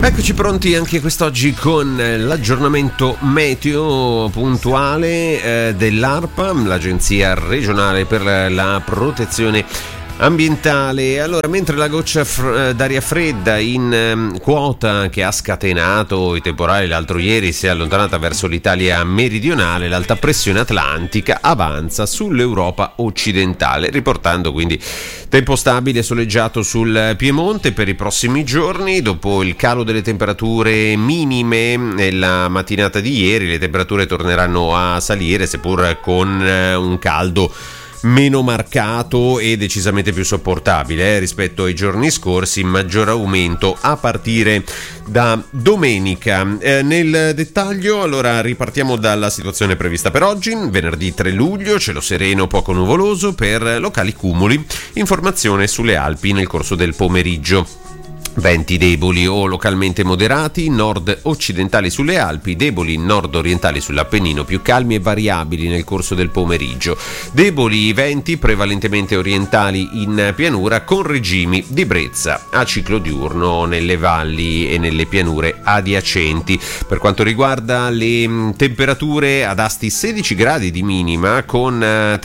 Eccoci pronti anche quest'oggi con l'aggiornamento meteo puntuale dell'ARPA, l'Agenzia regionale per la protezione ambientale. Allora, mentre la goccia d'aria fredda in quota che ha scatenato i temporali l'altro ieri si è allontanata verso l'Italia meridionale, l'alta pressione atlantica avanza sull'Europa occidentale, riportando quindi tempo stabile e soleggiato sul Piemonte per i prossimi giorni. Dopo il calo delle temperature minime nella mattinata di ieri, le temperature torneranno a salire, seppur con un caldo meno marcato e decisamente più sopportabile rispetto ai giorni scorsi, maggior aumento a partire da domenica. Nel dettaglio, allora, ripartiamo dalla situazione prevista per oggi. Venerdì 3 luglio, cielo sereno poco nuvoloso per locali cumuli, informazione sulle Alpi nel corso del pomeriggio. Venti deboli o localmente moderati, nord-occidentali sulle Alpi, deboli nord-orientali sull'Appennino, più calmi e variabili nel corso del pomeriggio. Deboli venti prevalentemente orientali in pianura con regimi di brezza a ciclo diurno nelle valli e nelle pianure adiacenti. Per quanto riguarda le temperature, ad Asti 16 gradi di minima con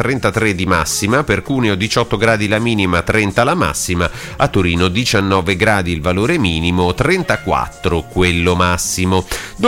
33 di massima, per Cuneo 18 gradi la minima, 30 la massima, a Torino 19 gradi il valore minimo, 34 quello massimo.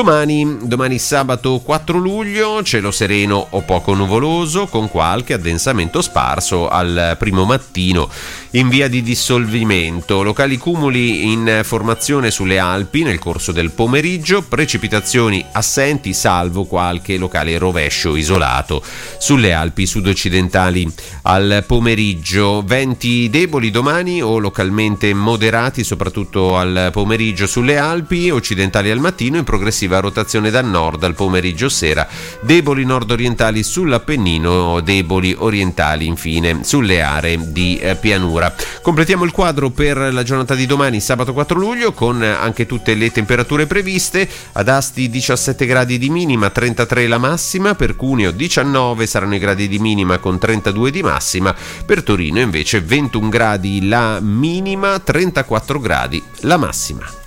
Domani sabato 4 luglio, cielo sereno o poco nuvoloso con qualche addensamento sparso al primo mattino in via di dissolvimento. Locali cumuli in formazione sulle Alpi nel corso del pomeriggio, precipitazioni assenti salvo qualche locale rovescio isolato sulle Alpi sud-occidentali al pomeriggio. Venti deboli domani o localmente moderati soprattutto al pomeriggio sulle Alpi occidentali al mattino, in progressiva rotazione da nord al pomeriggio sera, deboli nord-orientali sull'Appennino, deboli orientali infine sulle aree di pianura. Completiamo il quadro per la giornata di domani, sabato 4 luglio, con anche tutte le temperature previste. Ad Asti 17 gradi di minima, 33 la massima, per Cuneo 19 saranno i gradi di minima con 32 di massima, per Torino invece 21 gradi la minima, 34 gradi la massima.